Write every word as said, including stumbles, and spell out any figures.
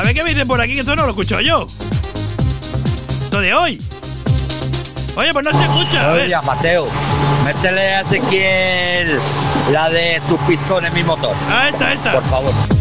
Joder, ¿qué me dicen por aquí? Que esto no lo escucho yo. Esto de hoy. Oye, pues no se escucha. A ver. Oye, Mateo, métele a Ezequiel la de tus pistones, mi motor. Ah, esta, esta. Por favor.